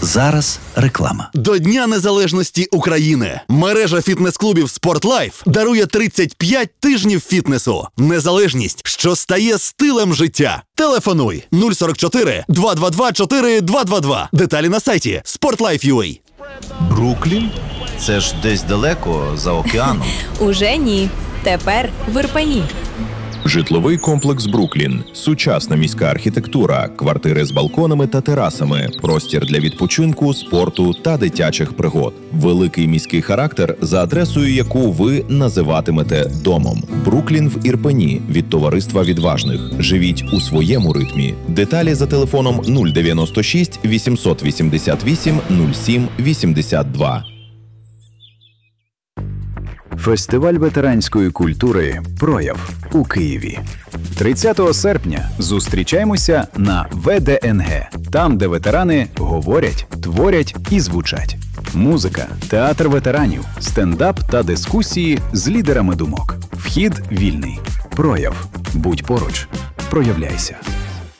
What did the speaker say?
Зараз реклама. До Дня Незалежності України мережа фітнес-клубів «Спортлайф» дарує 35 тижнів фітнесу. Незалежність, що стає стилем життя. Телефонуй 044 222 4222. Деталі на сайті sportlife.ua. Бруклін? Це ж десь далеко, за океаном. Уже ні. Тепер в Ірпені. Житловий комплекс «Бруклін». Сучасна міська архітектура, квартири з балконами та терасами, простір для відпочинку, спорту та дитячих пригод. Великий міський характер, за адресою яку ви називатимете домом. «Бруклін» в Ірпені від товариства відважних. Живіть у своєму ритмі. Деталі за телефоном 096 888 07 82. Фестиваль ветеранської культури «Прояв» у Києві. 30 серпня зустрічаємося на ВДНГ, там, де ветерани говорять, творять і звучать. Музика, театр ветеранів, стендап та дискусії з лідерами думок. Вхід вільний. «Прояв». Будь поруч. Проявляйся.